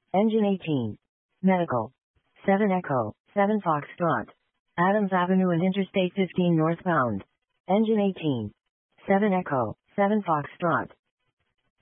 Engine 18. Medical. 7 Echo, 7 Foxtrot. Adams Avenue and Interstate 15 northbound. Engine 18. 7 Echo, 7 Foxtrot.